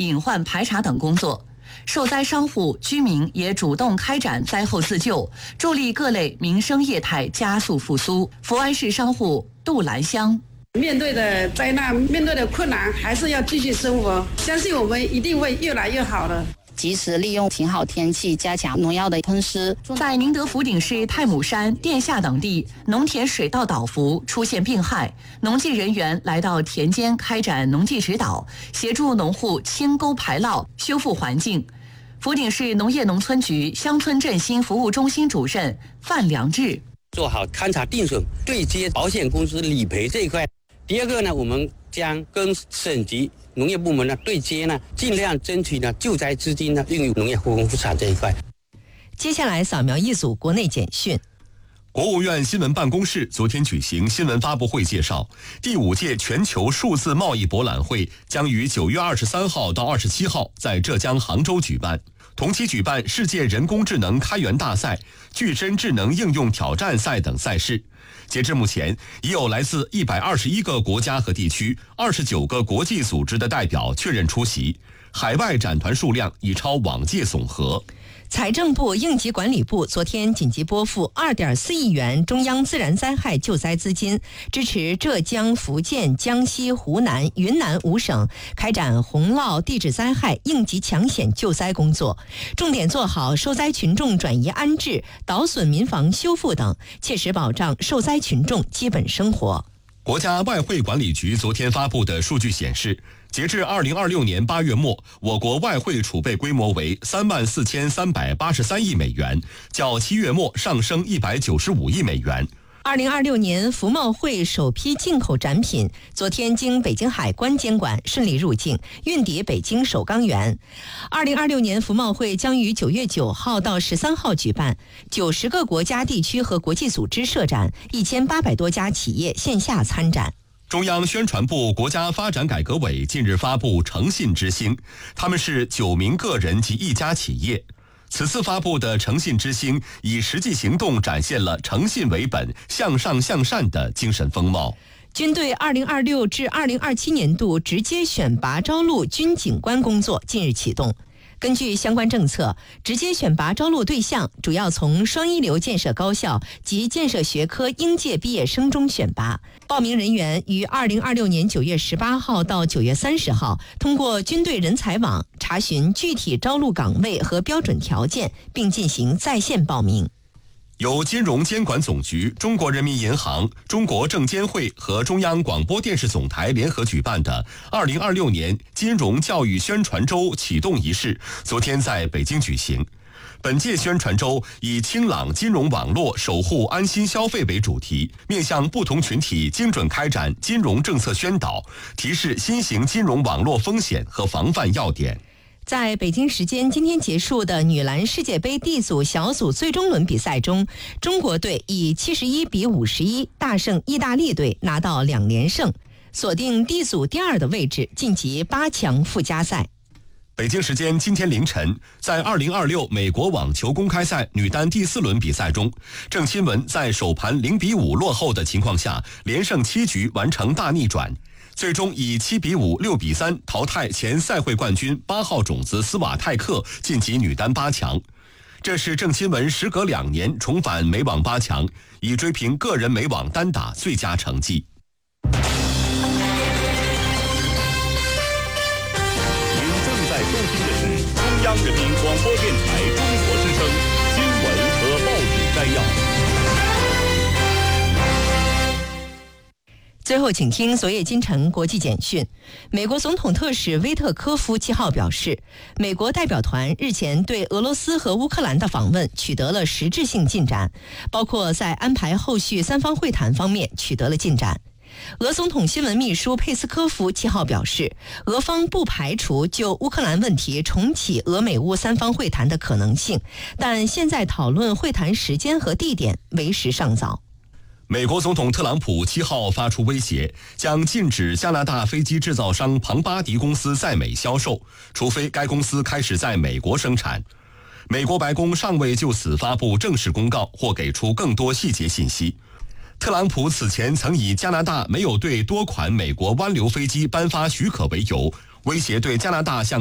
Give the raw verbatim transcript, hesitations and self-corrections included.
隐患排查等工作。受灾商户、居民也主动开展灾后自救，助力各类民生业态加速复苏。福安市商户杜兰香。 面对的灾难，面对的困难，还是要继续生活，相信我们一定会越来越好的。 及时利用晴好天气，加强农药的喷施。 在宁德福鼎市太姥山、殿下等地，农田水稻倒伏出现病害，农技人员来到田间开展农技指导，协助农户清沟排涝，修复环境。福鼎市农业农村局乡村振兴服务中心主任范良志： 做好勘察定损、对接保险公司理赔这一块。第二个呢，我们将跟省级农业部门呢对接呢，尽量争取呢救灾资金呢用于农业复工复产这一块。 接下来扫描一组国内简讯。 国务院新闻办公室昨天举行新闻发布会，介绍第五届全球数字贸易博览会将于九月二十三号到二十七号在浙江杭州举办，同期举办世界人工智能开源大赛、具身智能应用挑战赛等赛事。截至目前，已有来自一百二十一个国家和地区、二十九个国际组织的代表确认出席，海外展团数量已超往届总和。 财政部、应急管理部昨天紧急拨付 二点四亿元中央自然灾害救灾资金，支持浙江、福建、江西、湖南、云南五省开展洪涝、地质灾害应急抢险救灾工作，重点做好受灾群众转移安置、倒损民房修复等，切实保障受灾群众基本生活。 国家外汇管理局昨天发布的数据显示，截至二零二六年八月末，我国外汇储备规模为三万四千三百八十三亿美元，较七月末上升一百九十五亿美元。 二零二六年服贸会首批进口展品昨天经北京海关监管顺利入境，运抵北京首钢园。二零二六年服贸会将于九月九号到十三号举办，九十个国家地区和国际组织设展，一千八百多家企业线下参展。 中央宣传部国家发展改革委近日发布诚信之星，他们是九名个人及一家企业。此次发布的诚信之星以实际行动展现了诚信为本、向上向善的精神风貌。 军队二零二六至二零二七年度直接选拔招录军警官工作近日启动。根据相关政策，直接选拔招录对象主要从双一流建设高校及建设学科应届毕业生中选拔。报名人员于二零二六年九月十八号到九月三十号通过军队人才网查询具体招录岗位和标准条件，并进行在线报名。 由金融监管总局、中国人民银行、中国证监会和中央广播电视总台联合举办的二零二六年金融教育宣传周启动仪式昨天在北京举行。本届宣传周以清朗金融网络守护安心消费为主题，面向不同群体精准开展金融政策宣导，提示新型金融网络风险和防范要点。 在北京时间今天结束的女篮世界杯 D 组小组最终轮比赛中，中国队以七十一比五十一大胜意大利队，拿到两连胜，锁定 D 组第二的位置，晋级八强附加赛。 北京时间今天凌晨，在二零二六美国网球公开赛女单第四轮比赛中，郑钦文在首盘零比五落后的情况下，连胜七局完成大逆转，最终以七比五、六比三淘汰前赛会冠军八号种子斯瓦泰克，晋级女单八强。这是郑钦文时隔两年重返美网八强，以追平个人美网单打最佳成绩。 您正在收听的是中央人民广播电台中国之声新闻和报纸摘要。 最后请听昨夜今晨国际简讯。美国总统特使威特科夫七号表示，美国代表团日前对俄罗斯和乌克兰的访问取得了实质性进展，包括在安排后续三方会谈方面取得了进展。俄总统新闻秘书佩斯科夫七号表示，俄方不排除就乌克兰问题重启俄美乌三方会谈的可能性，但现在讨论会谈时间和地点为时尚早。 美国总统特朗普七号发出威胁，将禁止加拿大飞机制造商庞巴迪公司在美销售，除非该公司开始在美国生产。美国白宫尚未就此发布正式公告或给出更多细节信息。特朗普此前曾以加拿大没有对多款美国湾流飞机颁发许可为由，威胁对加拿大向